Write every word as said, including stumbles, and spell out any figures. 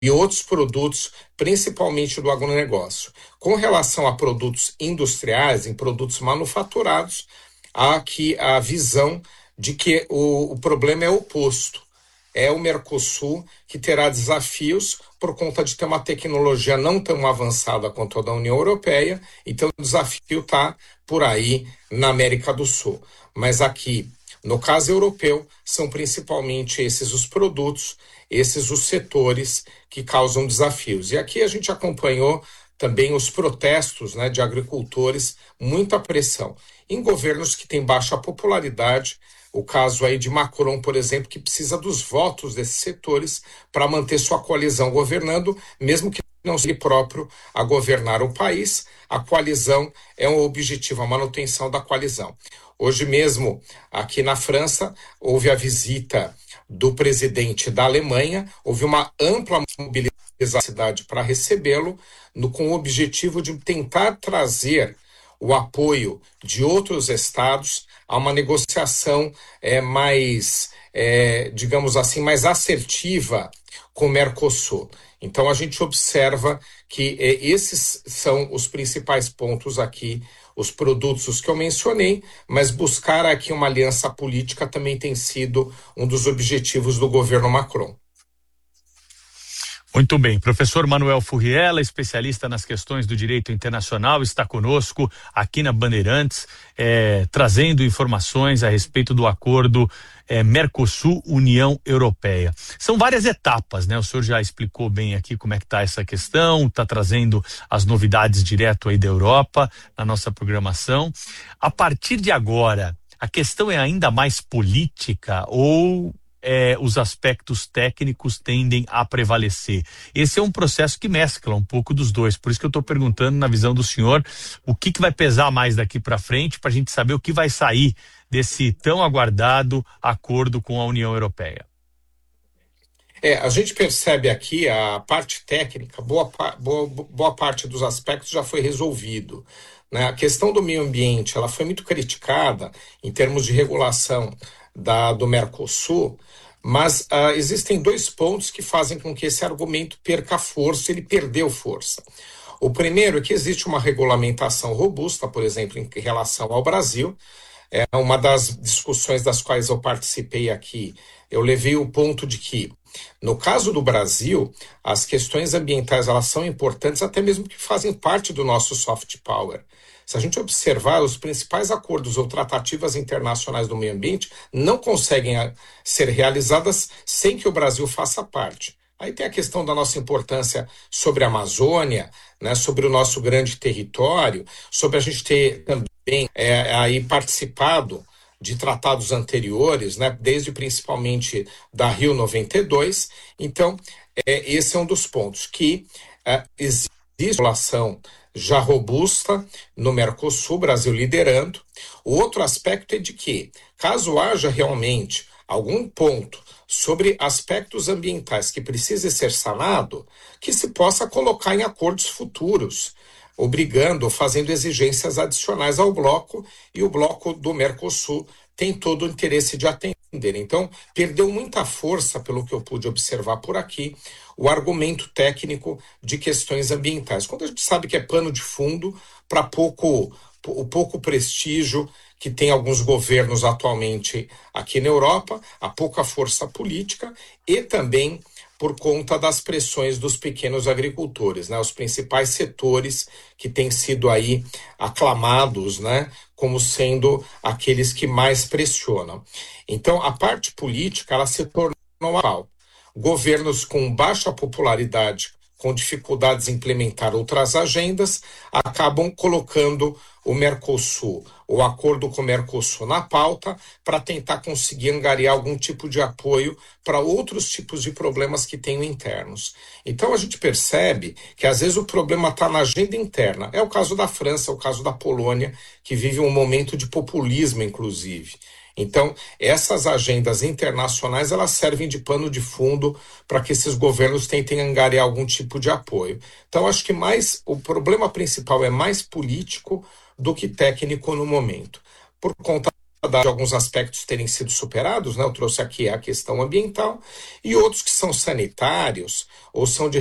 e outros produtos, principalmente do agronegócio. Com relação a produtos industriais, em produtos manufaturados, há aqui a visão de que o, o problema é oposto. É o Mercosul que terá desafios por conta de ter uma tecnologia não tão avançada quanto a da União Europeia, então o desafio está por aí na América do Sul. Mas aqui, no caso europeu, são principalmente esses os produtos, esses os setores que causam desafios. E aqui a gente acompanhou também os protestos, né, de agricultores, muita pressão em governos que têm baixa popularidade. O caso aí de Macron, por exemplo, que precisa dos votos desses setores para manter sua coalizão governando, mesmo que não seja ele próprio a governar o país. A coalizão é um objetivo, a manutenção da coalizão. Hoje mesmo, aqui na França, houve a visita do presidente da Alemanha, houve uma ampla mobilização da cidade para recebê-lo, no, com o objetivo de tentar trazer o apoio de outros estados a uma negociação é, mais, é, digamos assim, mais assertiva com o Mercosul. Então a gente observa que é, esses são os principais pontos aqui, os produtos que eu mencionei, mas buscar aqui uma aliança política também tem sido um dos objetivos do governo Macron. Muito bem, professor Manuel Furriela, especialista nas questões do direito internacional, está conosco aqui na Bandeirantes, é, trazendo informações a respeito do acordo é, Mercosul-União Europeia. São várias etapas, né? O senhor já explicou bem aqui como é que está essa questão, está trazendo as novidades direto aí da Europa na nossa programação. A partir de agora, a questão é ainda mais política ou É, os aspectos técnicos tendem a prevalecer? Esse é um processo que mescla um pouco dos dois, por isso que eu estou perguntando, na visão do senhor, o que, que vai pesar mais daqui para frente, para a gente saber o que vai sair desse tão aguardado acordo com a União Europeia. É, a gente percebe aqui a parte técnica, boa, boa, boa parte dos aspectos já foi resolvido, né? A questão do meio ambiente, ela foi muito criticada em termos de regulação da, do Mercosul, mas uh, existem dois pontos que fazem com que esse argumento perca força, ele perdeu força. O primeiro é que existe uma regulamentação robusta, por exemplo, em relação ao Brasil. É uma das discussões das quais eu participei aqui. Eu levei o ponto de que, no caso do Brasil, as questões ambientais elas são importantes, até mesmo que fazem parte do nosso soft power. Se a gente observar, os principais acordos ou tratativas internacionais do meio ambiente não conseguem ser realizadas sem que o Brasil faça parte. Aí tem a questão da nossa importância sobre a Amazônia, né, sobre o nosso grande território, sobre a gente ter também é, aí participado de tratados anteriores, né, desde principalmente da Rio noventa e dois. Então, é, esse é um dos pontos, que é, existe relação já robusta no Mercosul, Brasil liderando. O outro aspecto é de que, caso haja realmente algum ponto sobre aspectos ambientais que precise ser sanado, que se possa colocar em acordos futuros, obrigando ou fazendo exigências adicionais ao bloco, e o bloco do Mercosul tem todo o interesse de atender. Então, perdeu muita força, pelo que eu pude observar por aqui, o argumento técnico de questões ambientais. Quando a gente sabe que é pano de fundo para pouco, o pouco prestígio que tem alguns governos atualmente aqui na Europa, a pouca força política e também por conta das pressões dos pequenos agricultores, né? Os principais setores que têm sido aí aclamados, né, como sendo aqueles que mais pressionam. Então, a parte política, ela se tornou uma governos com baixa popularidade, com dificuldades em implementar outras agendas, acabam colocando o Mercosul, o acordo com o Mercosul na pauta, para tentar conseguir angariar algum tipo de apoio para outros tipos de problemas que tenham internos. Então a gente percebe que às vezes o problema está na agenda interna. É o caso da França, é o caso da Polônia, que vive um momento de populismo, inclusive. Então, essas agendas internacionais, elas servem de pano de fundo para que esses governos tentem angariar algum tipo de apoio. Então, acho que mais o problema principal é mais político do que técnico no momento. Por conta de alguns aspectos terem sido superados, né? Eu trouxe aqui a questão ambiental, e outros que são sanitários ou são de